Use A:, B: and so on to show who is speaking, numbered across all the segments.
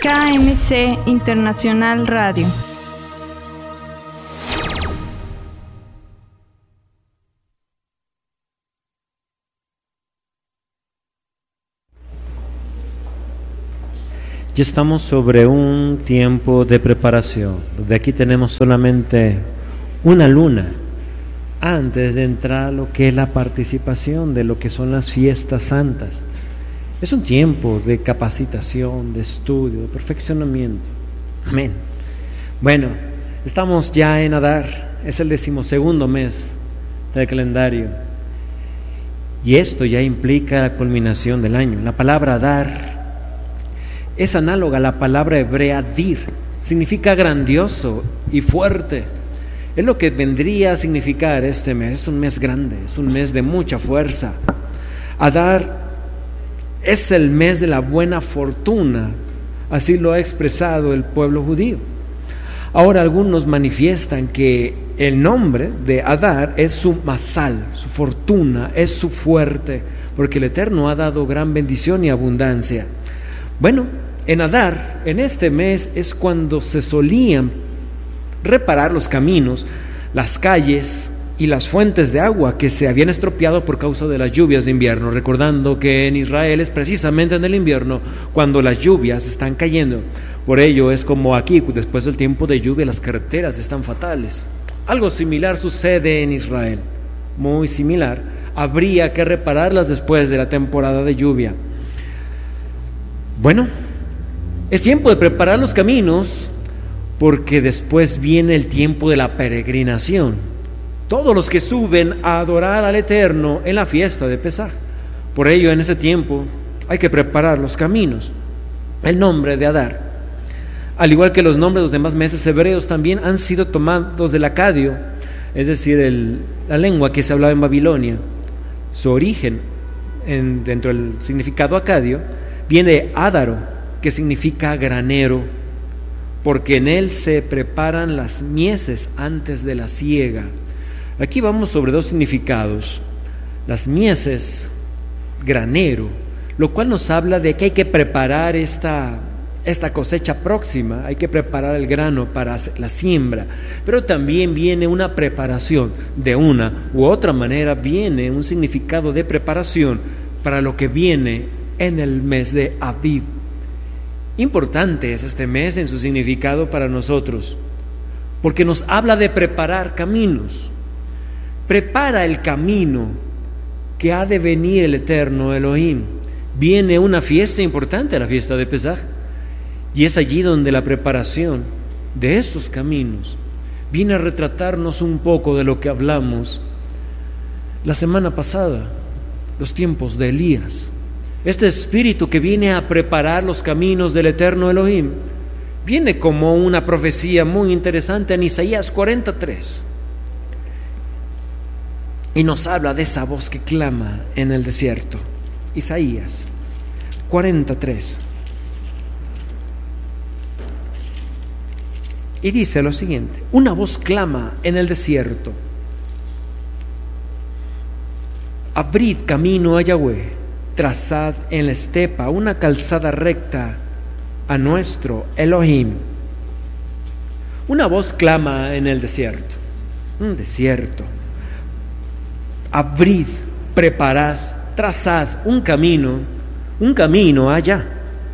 A: KMC Internacional Radio.
B: Ya estamos sobre un tiempo de preparación. De aquí tenemos solamente una luna antes de entrar a lo que es la participación de lo que son las fiestas santas. Es un tiempo de capacitación, de estudio, de perfeccionamiento. Amén. Bueno, estamos ya en Adar, es el 12º mes del calendario. Y esto ya implica la culminación del año. La palabra Adar es análoga a la palabra hebrea dir, significa grandioso y fuerte. Es lo que vendría a significar este mes. Es un mes grande, es un mes de mucha fuerza. Adar es el mes de la buena fortuna, así lo ha expresado el pueblo judío. Ahora algunos manifiestan que el nombre de Adar es su masal, su fortuna, es su fuerte, porque el Eterno ha dado gran bendición y abundancia. Bueno, en Adar, en este mes, es cuando se solían reparar los caminos, las calles y las fuentes de agua que se habían estropeado por causa de las lluvias de invierno, recordando que en Israel es precisamente en el invierno cuando las lluvias están cayendo. Por ello es como aquí, después del tiempo de lluvia, las carreteras están fatales. Algo similar sucede en Israel, muy similar. Habría que repararlas después de la temporada de lluvia. Bueno, es tiempo de preparar los caminos, porque después viene el tiempo de la peregrinación. Todos los que suben a adorar al Eterno en la fiesta de Pesaj. Por ello, en ese tiempo hay que preparar los caminos. El nombre de Adar, al igual que los nombres de los demás meses hebreos, también han sido tomados del acadio, es decir, la lengua que se hablaba en Babilonia. Su origen, dentro del significado acadio, viene de Ádaro, que significa granero, porque en él se preparan las mieses antes de la siega. Aquí vamos sobre dos significados. Las mieses, granero, lo cual nos habla de que hay que preparar esta cosecha próxima, hay que preparar el grano para la siembra, pero también viene una preparación, de una u otra manera viene un significado de preparación para lo que viene en el mes de Aviv. Importante es este mes en su significado para nosotros, porque nos habla de preparar caminos. Prepara el camino que ha de venir el Eterno Elohim. Viene una fiesta importante, la fiesta de Pesaj, y es allí donde la preparación de estos caminos viene a retratarnos un poco de lo que hablamos la semana pasada, los tiempos de Elías. Este espíritu que viene a preparar los caminos del Eterno Elohim viene como una profecía muy interesante en Isaías 43. Y nos habla de esa voz que clama en el desierto. Isaías 43. Y dice lo siguiente: una voz clama en el desierto: abrid camino a Yahweh, trazad en la estepa una calzada recta a nuestro Elohim. Una voz clama en el desierto, un desierto. Abrid, preparad, trazad un camino allá.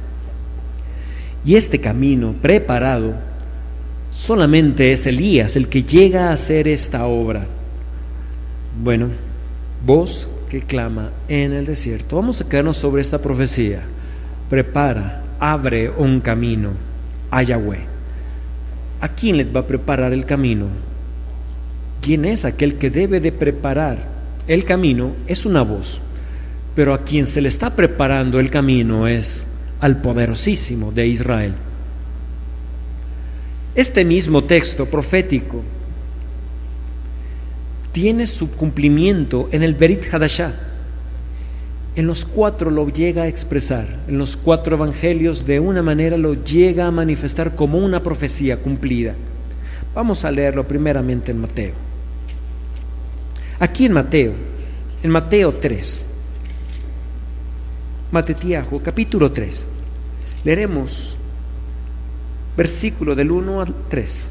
B: Y este camino preparado solamente es Elías el que llega a hacer esta obra. Bueno, voz que clama en el desierto. Vamos a quedarnos sobre esta profecía. Prepara, abre un camino a Yahweh. ¿A quién le va a preparar el camino? ¿Quién es aquel que debe de preparar el camino? Es una voz, pero a quien se le está preparando el camino es al poderosísimo de Israel. Este mismo texto profético tiene su cumplimiento en el Berit Hadashah. En los 4 lo llega a expresar, en los 4 evangelios de una manera lo llega a manifestar como una profecía cumplida. Vamos a leerlo primeramente en Mateo. Aquí en Mateo 3, Matetiahu, capítulo 3, leeremos versículo del 1 al 3.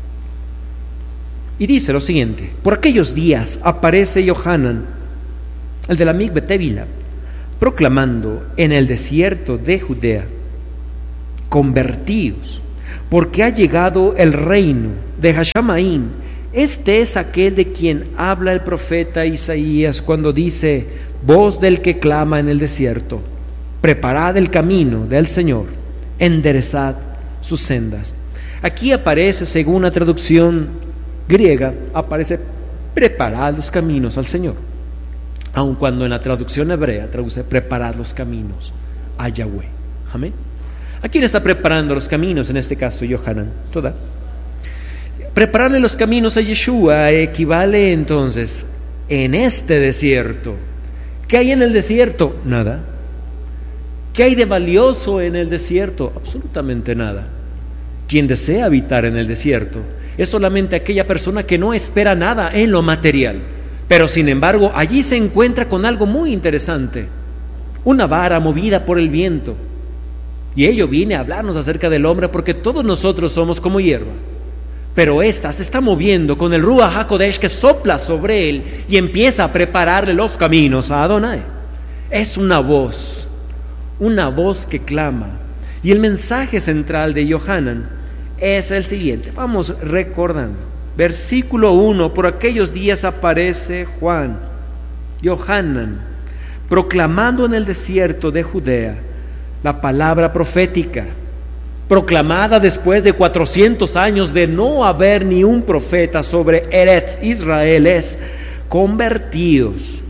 B: Y dice lo siguiente: por aquellos días aparece Johanan, el de la Migbe Tevila, proclamando en el desierto de Judea: convertíos, porque ha llegado el reino de Hashamaín. Este es aquel de quien habla el profeta Isaías cuando dice: voz del que clama en el desierto, preparad el camino del Señor, enderezad sus sendas. Aquí aparece, según la traducción griega, aparece preparad los caminos al Señor, aun cuando en la traducción hebrea traduce preparad los caminos a Yahweh. Amén. ¿A quién está preparando los caminos? En este caso, Johanan. ¿Toda? Prepararle los caminos a Yeshua equivale entonces, en este desierto, ¿qué hay en el desierto? Nada. ¿Qué hay de valioso en el desierto? Absolutamente nada. Quien desea habitar en el desierto es solamente aquella persona que no espera nada en lo material, pero sin embargo allí se encuentra con algo muy interesante: una vara movida por el viento. Y ello viene a hablarnos acerca del hombre, porque todos nosotros somos como hierba, pero ésta se está moviendo con el Ruach HaKodesh que sopla sobre él y empieza a prepararle los caminos a Adonai. Es una voz que clama. Y el mensaje central de Johanan es el siguiente. Vamos recordando. Versículo 1: por aquellos días aparece Johanan, proclamando en el desierto de Judea la palabra profética, proclamada después de 400 años de no haber ni un profeta sobre Eretz Israel, es: convertíos.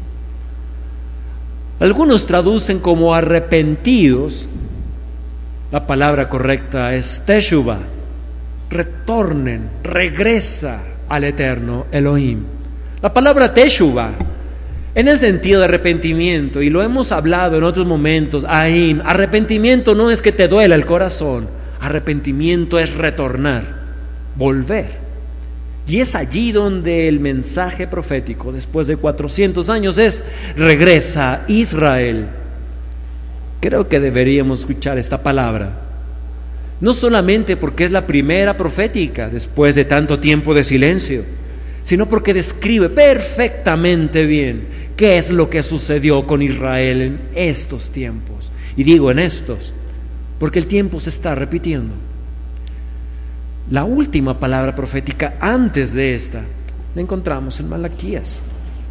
B: Algunos traducen como arrepentidos. La palabra correcta es teshuva. Retornen, regresa al eterno Elohim. La palabra teshuva, en el sentido de arrepentimiento, y lo hemos hablado en otros momentos, arrepentimiento no es que te duela el corazón, arrepentimiento es retornar, volver. Y es allí donde el mensaje profético, después de 400 años, es: regresa Israel. Creo que deberíamos escuchar esta palabra, no solamente porque es la primera profética después de tanto tiempo de silencio, sino porque describe perfectamente bien qué es lo que sucedió con Israel en estos tiempos. Y digo en estos, porque el tiempo se está repitiendo. La última palabra profética antes de esta la encontramos en Malaquías.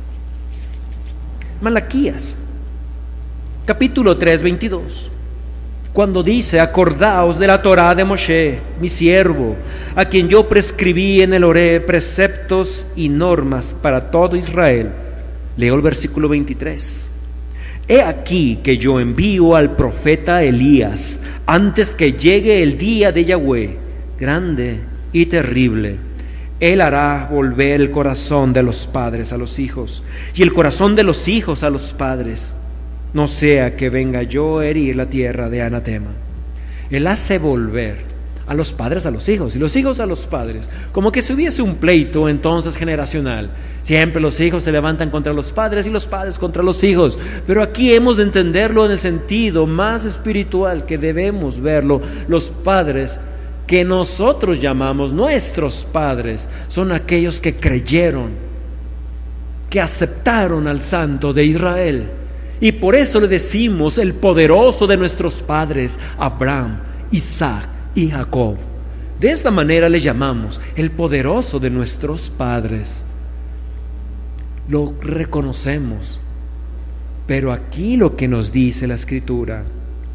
B: Malaquías, capítulo 3, 22. Cuando dice: acordaos de la Torá de Moshe, mi siervo, a quien yo prescribí en el Horeb preceptos y normas para todo Israel. Leo el versículo 23. He aquí que yo envío al profeta Elías antes que llegue el día de Yahweh, grande y terrible. Él hará volver el corazón de los padres a los hijos, y el corazón de los hijos a los padres, no sea que venga yo a herir la tierra de anatema. Él hace volver a los padres a los hijos y los hijos a los padres, como que si hubiese un pleito entonces generacional. Siempre los hijos se levantan contra los padres y los padres contra los hijos, pero aquí hemos de entenderlo en el sentido más espiritual que debemos verlo. Los padres que nosotros llamamos nuestros padres son aquellos que creyeron, que aceptaron al Santo de Israel. Y por eso le decimos el poderoso de nuestros padres, Abraham, Isaac y Jacob. De esta manera le llamamos el poderoso de nuestros padres. Lo reconocemos. Pero aquí lo que nos dice la Escritura: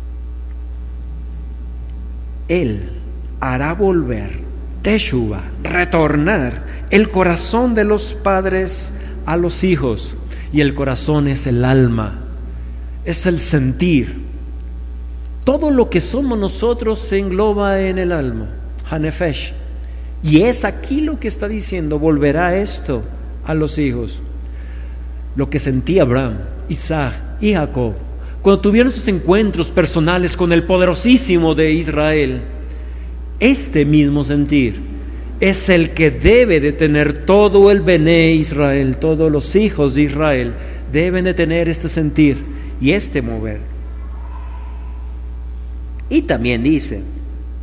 B: Él hará volver, teshuva, retornar el corazón de los padres a los hijos. Y el corazón es el alma, es el sentir. Todo lo que somos nosotros se engloba en el alma, Hanefesh. Y es aquí lo que está diciendo: volverá esto a los hijos. Lo que sentía Abraham, Isaac y Jacob cuando tuvieron sus encuentros personales con el poderosísimo de Israel, este mismo sentir es el que debe de tener todo el Bené Israel. Todos los hijos de Israel deben de tener este sentir y este mover. Y también dice: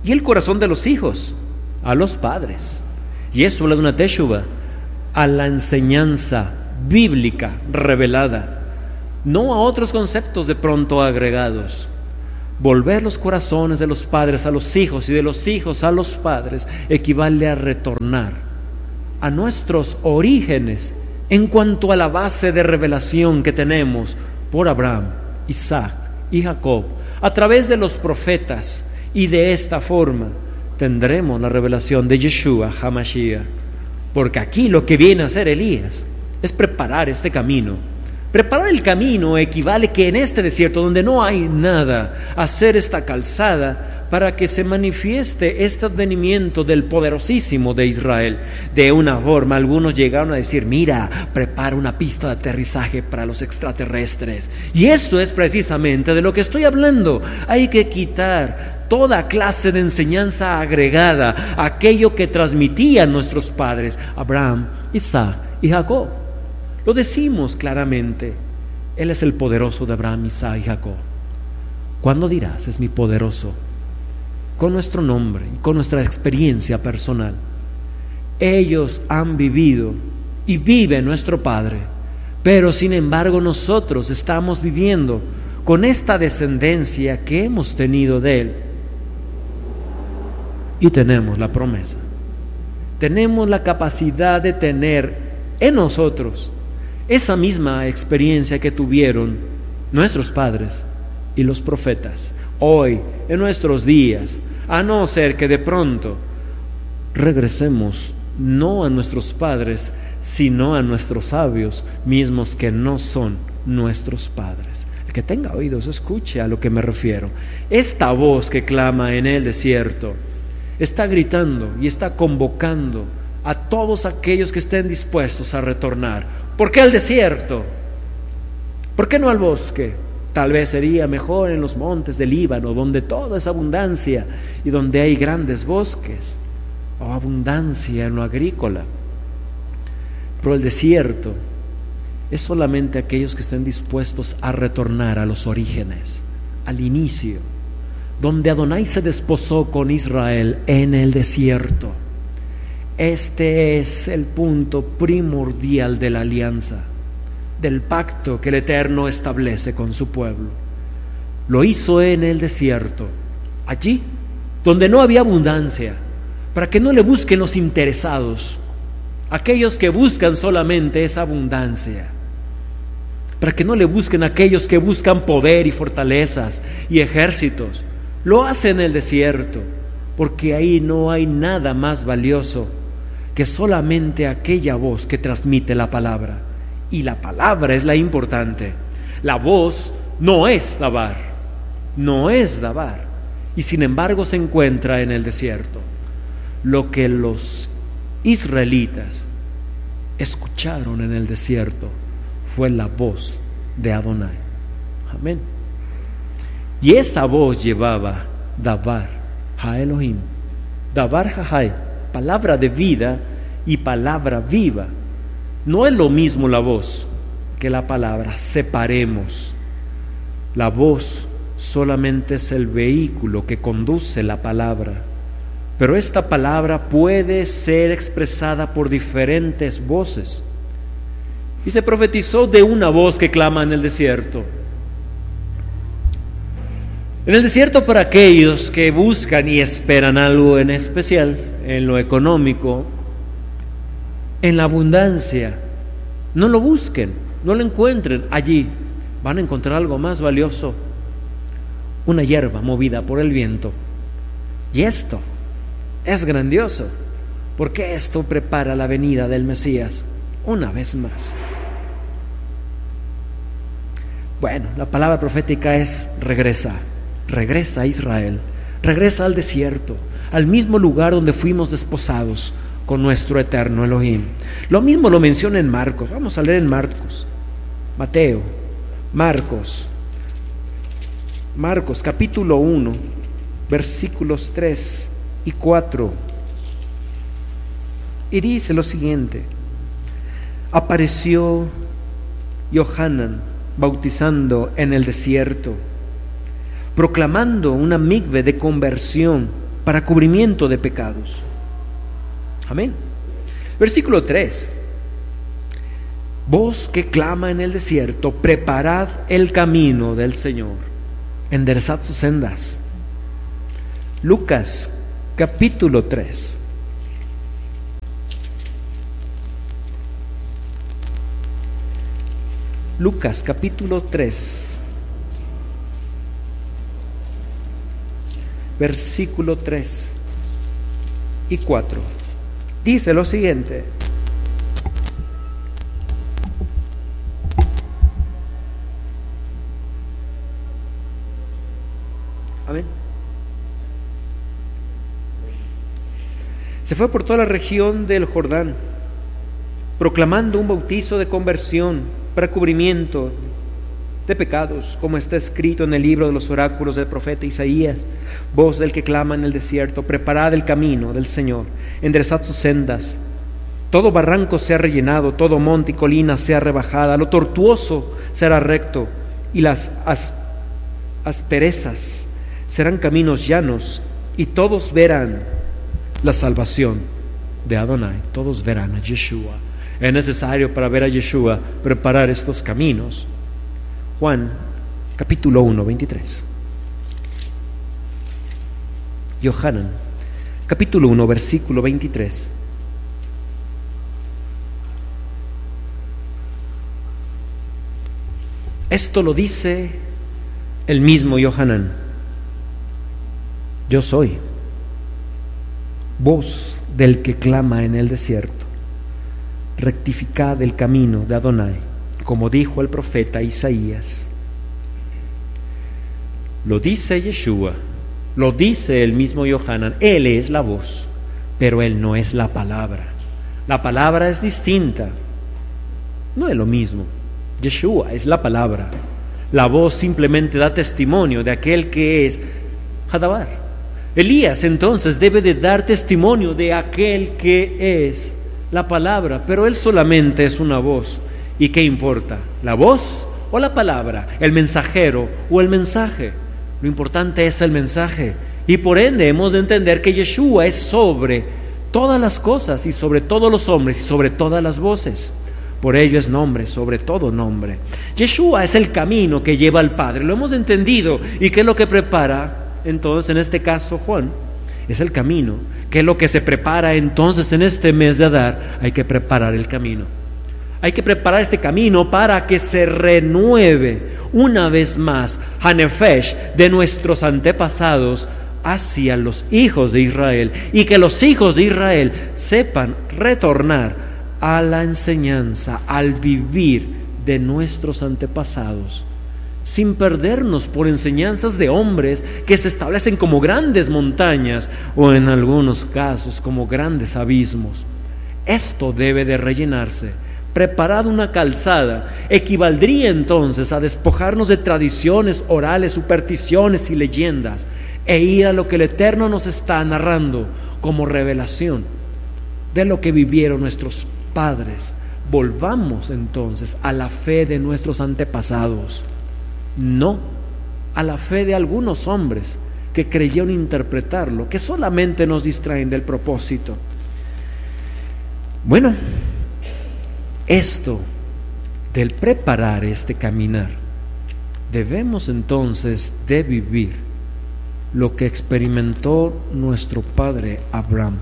B: y el corazón de los hijos a los padres. Y eso habla de una teshuva, a la enseñanza bíblica revelada, no a otros conceptos de pronto agregados. Volver los corazones de los padres a los hijos y de los hijos a los padres equivale a retornar a nuestros orígenes en cuanto a la base de revelación que tenemos por Abraham, Isaac y Jacob a través de los profetas, y de esta forma tendremos la revelación de Yeshua HaMashiach, porque aquí lo que viene a hacer Elías es preparar este camino. Preparar el camino equivale que en este desierto donde no hay nada, hacer esta calzada para que se manifieste este advenimiento del poderosísimo de Israel. De una forma, algunos llegaron a decir: mira, prepara una pista de aterrizaje para los extraterrestres. Y esto es precisamente de lo que estoy hablando. Hay que quitar toda clase de enseñanza agregada a aquello que transmitían nuestros padres, Abraham, Isaac y Jacob. Lo decimos claramente: Él es el poderoso de Abraham, Isaac y Jacob. ¿Cuándo dirás es mi poderoso? Con nuestro nombre y con nuestra experiencia personal. Ellos han vivido y vive nuestro Padre, pero sin embargo nosotros estamos viviendo con esta descendencia que hemos tenido de Él. Y tenemos la promesa, tenemos la capacidad de tener en nosotros esa misma experiencia que tuvieron nuestros padres y los profetas. Hoy, en nuestros días, a no ser que de pronto regresemos no a nuestros padres, sino a nuestros sabios mismos que no son nuestros padres. El que tenga oídos, escuche a lo que me refiero. Esta voz que clama en el desierto está gritando y está convocando a todos aquellos que estén dispuestos a retornar. ¿Por qué al desierto? ¿Por qué no al bosque? Tal vez sería mejor en los montes del Líbano, donde todo es abundancia y donde hay grandes bosques, o abundancia en lo agrícola. Pero el desierto es solamente aquellos que estén dispuestos a retornar a los orígenes, al inicio, donde Adonai se desposó con Israel en el desierto. Este es el punto primordial de la alianza, del pacto que el Eterno establece con su pueblo. Lo hizo en el desierto, allí donde no había abundancia, para que no le busquen los interesados, aquellos que buscan solamente esa abundancia, para que no le busquen aquellos que buscan poder y fortalezas y ejércitos. Lo hace en el desierto, porque ahí no hay nada más valioso que solamente aquella voz que transmite la palabra. Y la palabra es la importante. La voz no es Dabar, no es Dabar, y sin embargo se encuentra en el desierto. Lo que los israelitas escucharon en el desierto fue la voz de Adonai. Amén. Y esa voz llevaba Dabar Ha Elohim, Dabar Hahai, palabra de vida y palabra viva. No es lo mismo la voz que la palabra. Separemos. La voz solamente es el vehículo que conduce la palabra, pero esta palabra puede ser expresada por diferentes voces. Y se profetizó de una voz que clama en el desierto. En el desierto, para aquellos que buscan y esperan algo en especial, en lo económico, en la abundancia, no lo busquen, no lo encuentren allí. Van a encontrar algo más valioso: una hierba movida por el viento. Y esto es grandioso, porque esto prepara la venida del Mesías una vez más. Bueno, la palabra profética es: regresa a Israel, regresa al desierto, al mismo lugar donde fuimos desposados con nuestro eterno Elohim. Lo mismo lo menciona en Marcos. Vamos a leer en Marcos capítulo 1, versículos 3 y 4. Y dice lo siguiente: apareció Yohanan bautizando en el desierto, proclamando una migve de conversión para cubrimiento de pecados. Amén. Versículo 3. Voz que clama en el desierto, preparad el camino del Señor, enderezad sus sendas. Lucas capítulo 3. Lucas capítulo 3, versículo 3 y 4. Dice lo siguiente: amén. Se fue por toda la región del Jordán, proclamando un bautizo de conversión para cubrimiento de pecados, como está escrito en el libro de los oráculos del profeta Isaías. Voz del que clama en el desierto, preparad el camino del Señor, enderezad sus sendas. Todo barranco sea rellenado, todo monte y colina sea rebajada, lo tortuoso será recto, y las asperezas serán caminos llanos, y todos verán la salvación de Adonai. Todos verán a Yeshua. Es necesario, para ver a Yeshua, preparar estos caminos. Juan capítulo 1, 23. Yohanan capítulo 1, versículo 23. Esto lo dice el mismo Yohanan: yo soy voz del que clama en el desierto, rectificad el camino de Adonai, como dijo el profeta Isaías. Lo dice Yeshua, lo dice el mismo Yohanan. Él es la voz, pero él no es la palabra. La palabra es distinta, no es lo mismo. Yeshua es la palabra. La voz simplemente da testimonio de aquel que es Hadabar. Elías entonces debe de dar testimonio de aquel que es la palabra, pero él solamente es una voz. ¿Y qué importa? ¿La voz o la palabra? ¿El mensajero o el mensaje? Lo importante es el mensaje, y por ende hemos de entender que Yeshua es sobre todas las cosas y sobre todos los hombres y sobre todas las voces. Por ello es nombre sobre todo nombre. Yeshua es el camino que lleva al Padre, lo hemos entendido. ¿Y qué es lo que prepara entonces en este caso Juan? Es el camino. ¿Qué es lo que se prepara entonces en este mes de Adar? Hay que preparar el camino. Hay que preparar este camino para que se renueve una vez más Hanefesh de nuestros antepasados hacia los hijos de Israel, y que los hijos de Israel sepan retornar a la enseñanza, al vivir de nuestros antepasados, sin perdernos por enseñanzas de hombres que se establecen como grandes montañas o en algunos casos como grandes abismos. Esto debe de rellenarse. Preparad una calzada equivaldría entonces a despojarnos de tradiciones orales, supersticiones y leyendas, e ir a lo que el Eterno nos está narrando como revelación de lo que vivieron nuestros padres. Volvamos entonces a la fe de nuestros antepasados, no a la fe de algunos hombres que creyeron interpretarlo, que solamente nos distraen del propósito. Bueno, esto del preparar este caminar, debemos entonces de vivir lo que experimentó nuestro padre Abraham.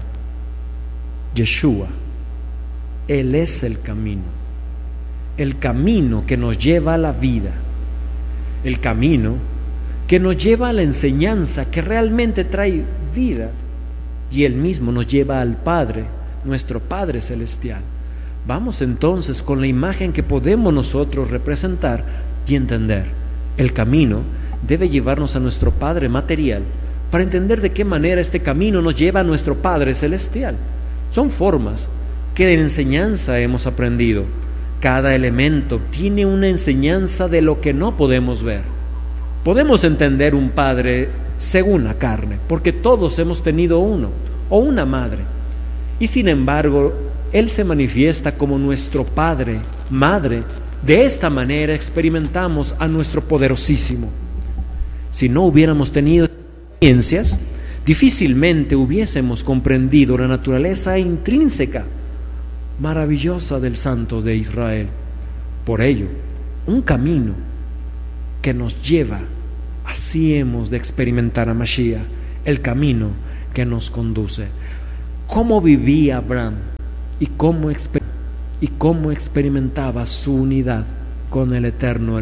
B: Yeshua, Él es el camino que nos lleva a la vida, el camino que nos lleva a la enseñanza que realmente trae vida, y Él mismo nos lleva al Padre, nuestro Padre Celestial. Vamos entonces con la imagen que podemos nosotros representar y entender. El camino debe llevarnos a nuestro Padre material para entender de qué manera este camino nos lleva a nuestro Padre Celestial. Son formas que en enseñanza hemos aprendido. Cada elemento tiene una enseñanza de lo que no podemos ver. Podemos entender un padre según la carne, porque todos hemos tenido uno o una madre, y sin embargo Él se manifiesta como nuestro Padre, Madre. De esta manera experimentamos a nuestro poderosísimo. Si no hubiéramos tenido experiencias, difícilmente hubiésemos comprendido la naturaleza intrínseca, maravillosa del Santo de Israel. Por ello, un camino que nos lleva, así hemos de experimentar a Mashiach, el camino que nos conduce. ¿Cómo vivía Abraham y cómo experimentaba su unidad con el Eterno?